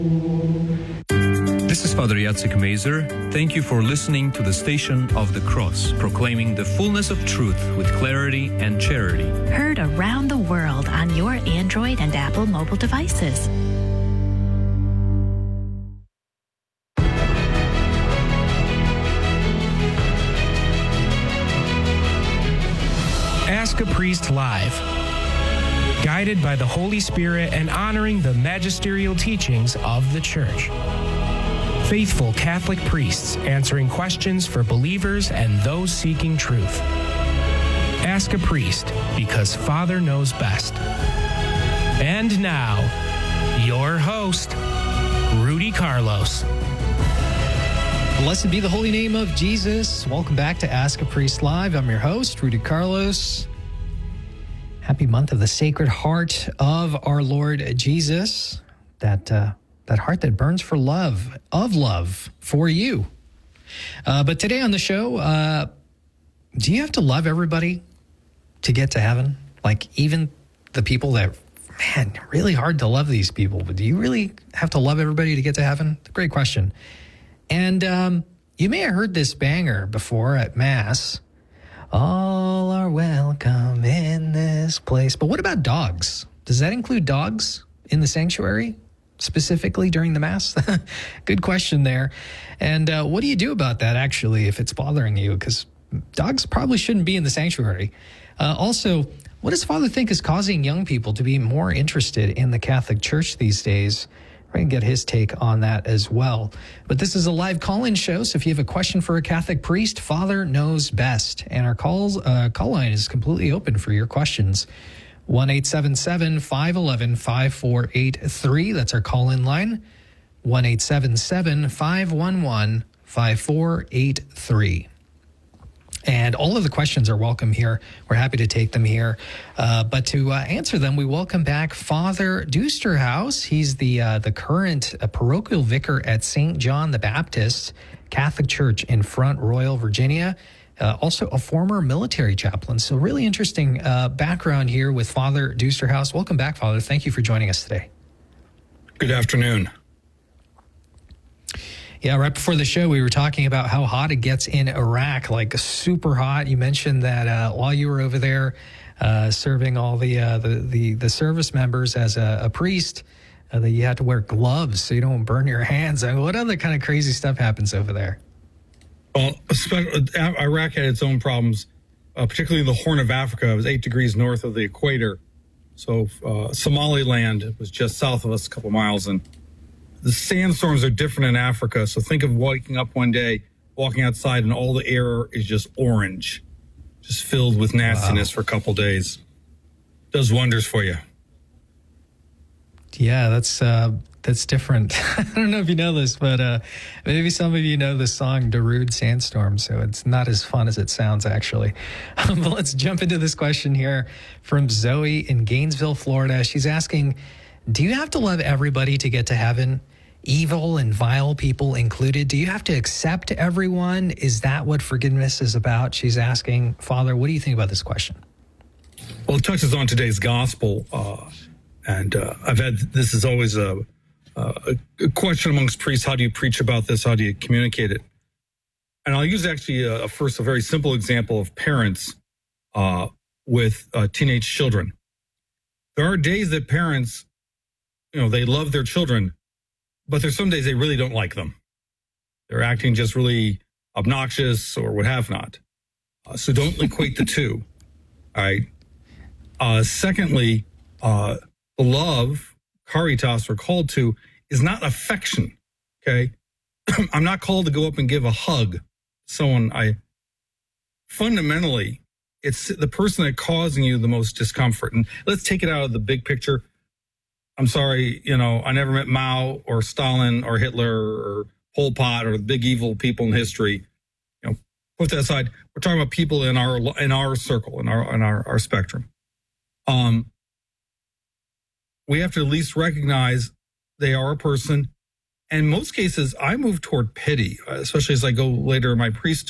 This is Father Jacek Mazer. Thank you for listening to the Station of the Cross, proclaiming the fullness of truth with clarity and charity. Heard around the world on your Android and Apple mobile devices. Ask a Priest Live. Guided by the Holy Spirit and honoring the magisterial teachings of the Church. Faithful Catholic priests answering questions for believers and those seeking truth. Ask a Priest, because Father knows best. And now, your host, Rudy Carlos. Blessed be the holy name of Jesus. Welcome back to Ask a Priest Live. I'm your host, Rudy Carlos. Happy month of the Sacred Heart of our Lord Jesus. That heart that burns for love, of love for you. But today on the show, do you have to love everybody to get to heaven? Like even the people that, man, really hard to love these people. But do you really have to love everybody to get to heaven? Great question. And you may have heard this banger before at Mass. All are welcome in this place. But what about dogs? Does that include dogs in the sanctuary, specifically during the Mass? Good question there. And what do you do about that, actually, if it's bothering you? Because dogs probably shouldn't be in the sanctuary. Also, what does Father think is causing young people to be more interested in the Catholic Church these days? We're going to get his take on that as well. But this is a live call-in show, so if you have a question for a Catholic priest, Father knows best. And our call line is completely open for your questions. 1-877-511-5483. That's our call-in line. 1-877-511-5483. And all of the questions are welcome here. We're happy to take them here. But to answer them, we welcome back Father Dusterhouse. He's the current parochial vicar at St. John the Baptist Catholic Church in Front Royal, Virginia. Also a former military chaplain. So really interesting background here with Father Dusterhouse. Welcome back, Father. Thank you for joining us today. Good afternoon. Yeah, right before the show, we were talking about how hot it gets in Iraq, like super hot. You mentioned that while you were over there serving all the service members as a priest, that you had to wear gloves so you don't burn your hands. I mean, what other kind of crazy stuff happens over there? Well, Iraq had its own problems, particularly the Horn of Africa. It was 8 degrees north of the equator. So Somaliland was just south of us a couple miles, and the sandstorms are different in Africa. So think of waking up one day, walking outside, and all the air is just orange, just filled with nastiness for a couple days. Does wonders for you. Yeah, that's different. I don't know if you know this, but maybe some of you know the song Darude Sandstorm, so it's not as fun as it sounds, actually. But let's jump into this question here from Zoe in Gainesville, Florida. She's asking, do you have to love everybody to get to heaven? Evil and vile people included? Do you have to accept everyone? Is that what forgiveness is about? She's asking. Father, what do you think about this question? Well, it touches on today's gospel. And this is always a question amongst priests. How do you preach about this? How do you communicate it? And I'll use actually first a very simple example of parents with teenage children. There are days that parents, they love their children, but there's some days they really don't like them. They're acting just really obnoxious or what have not. So don't equate the two. All right. Secondly, the love, caritas, we're called to, is not affection. Okay. I'm not called to go up and give a hug to someone. Fundamentally, it's the person that's causing you the most discomfort. And let's take it out of the big picture. I'm sorry, I never met Mao or Stalin or Hitler or Pol Pot or the big evil people in history. Put that aside. We're talking about people in our circle, in our spectrum. We have to at least recognize they are a person. And in most cases, I move toward pity, especially as I go later in my priesthood.